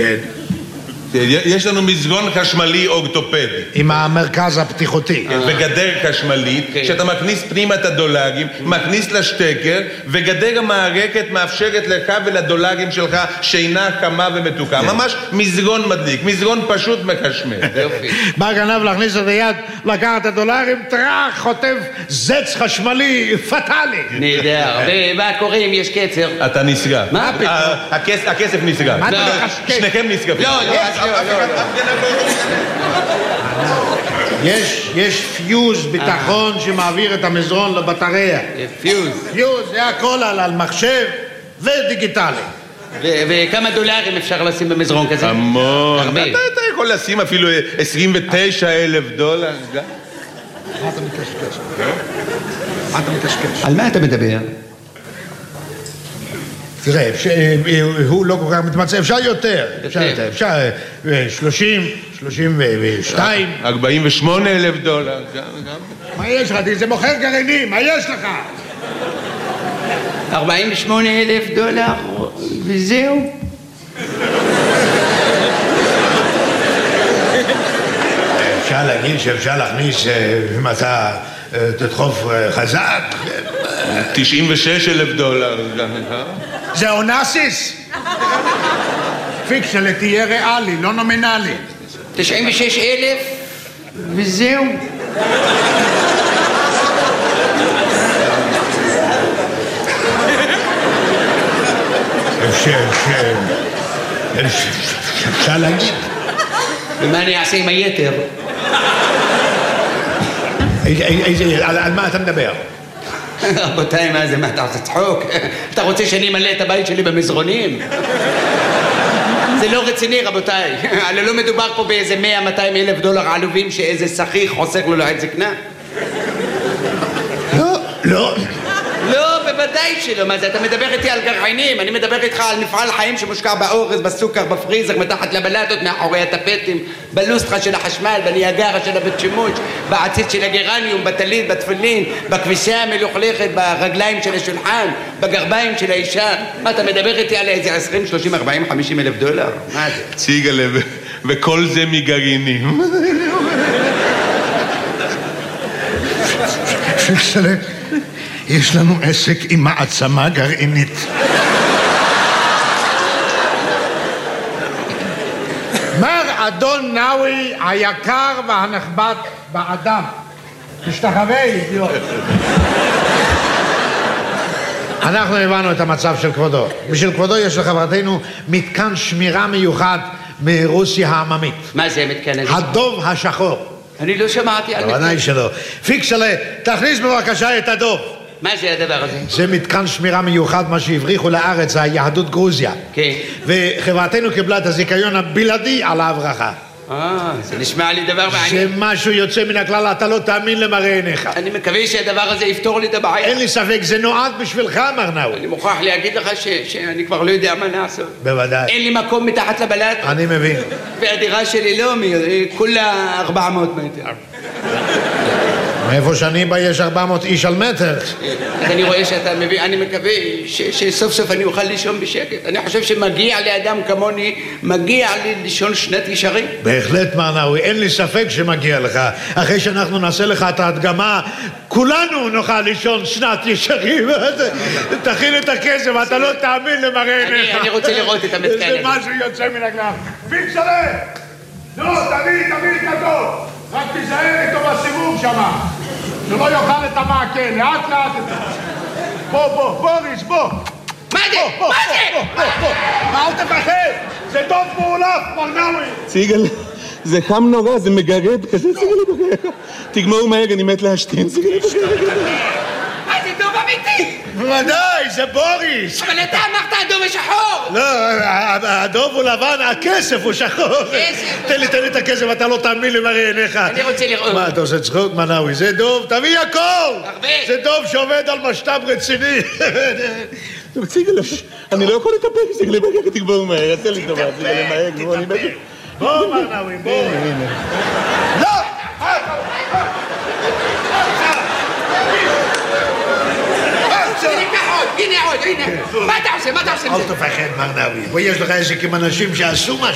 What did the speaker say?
כן. יש לנו מזרון חשמלי אורתופדי. עם המרכז הפתיחותי. וגדר חשמלית, שאתה מכניס פנימה את הדולרים, מכניס לשטקר, וגדר המערכת מאפשרת לך ולדולרים שלך שינה חמה ומתוקה. ממש מזרון מדליק, מזרון פשוט מחשמל. בא גנב להכניס את היד, לקחת את הדולרים, טרח, חוטף זץ חשמלי פטלי. נהדר. ומה קורה אם יש קצר? אתה נסגר. מה פתאום? הכסף נסגר. שניכם נסגרים. יש פיוז ביטחון שמעביר את המזרון לבטריה. פיוז, זה הכל על מחשב ודיגיטלי. וכמה דולרים אפשר לשים במזרון כזה? המון. אתה יכול לשים אפילו 29,000 דולר. מה אתה מקשקש? על מה אתה מדבר? תראה, הוא לא כל כך מתמצא, אפשר יותר, אפשר 30, 32. 48,000 דולר. מה יש לך? זה מוכר גרעינים, מה יש לך? 48,000 דולר וזהו. אפשר להגיד שאפשר להכניס, אם אתה תדחוף חזק, 96,000 דולר. זה אונסיס? פיקשלה תהיה ריאלי, לא נומינלי. 96,000 וזהו. אפשר להגיד. ומה אני אעשה עם היתר? על מה אתה מדבר? רבותיי, מה זה? מה אתה עושה צחוק? אתה רוצה שאני אמלא את הבית שלי במזרונים? זה לא רציני, רבותיי. הרי לא מדובר פה באיזה 100-200 אלף דולר עלובים שאיזה שכיח חוסך לו לעת זקנה. לא. לא, בוודאי שלא. מה זה? אתה מדבר איתי על גרעינים, אני מדבר איתך על מפעל חיים שמושקע באורז, בסוכר, בפריזר, מתחת לבלטות, מאחורי הטפטים, בלוסטרה של החשמל, בניאגרה של הבית שימוש, בעציץ של הגרניום, בטלית, בתפילין, בכביסה המלוכלכת, ברגליים של השולחן, בגרביים של האישה. מה, אתה מדבר איתי על איזה 20, 30, 40, 50 אלף דולר? מה זה? ציגלה, וכל זה מגרעינים. יש לנו עסק עם מעצמה גרעינית. מר אדון נאווי היקר והנכבד באדם. תשתחווה, אידיוט. אנחנו הבנו את המצב של כבודו. בשביל כבודו יש לחברתנו מתקן שמירה מיוחד מרוסיה העממית. מה זה מתקן הזה? הדוב השחור. אני לא שמעתי על מתקן. בוודאי שלא. פיקסלה, תכניס בבקשה את הדוב. מה זה הדבר הזה? זה מתקן שמירה מיוחד, מה שהבריחו לארץ, היהדות גרוזיה. כן. וחברתנו קיבלה את הזיכיון הבלעדי על ההברחה. זה נשמע לי דבר מעניין. זה משהו יוצא מן הכלל, אתה לא תאמין למראה עיניך. אני מקווה שהדבר הזה יפתור לי את הבעיה. אין לי ספק, זה נועד בשבילך, מר נאווי. אני מוכרח להגיד לך שאני כבר לא יודע מה לעשות. בוודאי. אין לי מקום מתחת לבלט. אני מבין. והדירה שלי לא, כולה 400 מטר. מאיפה שאני בא יש 400 איש על מטר. אז אני רואה שאתה מבין, אני מקווה שסוף סוף אני אוכל לישון בשקט. אני חושב שמגיע לאדם כמוני, מגיע לי לישון שנת ישרים. בהחלט, מר נאווי, אין לי ספק שמגיע לך. אחרי שאנחנו נעשה לך את ההדגמה, כולנו נוכל לישון שנת ישרים. תכין את הכסף, אתה לא תאמין למראה עיניך. אני רוצה לראות את המתקן הזה. זה משהו יוצא מן הכלל. פיקסלה! לא, תביא את הדוב. רק תיזהר איתו בסיבוב שמה. שלא יאכל את המעקה, לאט לאט. בוא, בוריס, בוא. מה זה? מה זה? מה, אל תפחד? זה דוב מעולף, מר נאווי. ציגל, זה חם נורא, זה מגרד כזה, ציגל. תגמור מהר, אני מת להשתין, ציגל. מה זה דוב אמיתי? בוודאי, זה בוריס. אבל אתה אמרת הדוב השחור. לא, הדוב הוא לבן, הכסף הוא שחור. תן לי את הכסף, אתה לא תאמין למראה עיניך. אני רוצה לראות. מה, אתה עושה צחוק, מר נאווי? זה דוב, תביא הכל. הרבה. זה דוב שעובד על משת"פ רציני. ציגל, אני לא יכול לטפל, ציגל, תגמור מהר, עשה לי טובה, ציגל, מהר, אני מת. בוא, מר נאווי, בוא. לא! הנה עוד, הנה. מה אתה עושה? אל תפחד, מר נאווי. ויש לך עסק עם אנשים שעשו משהו.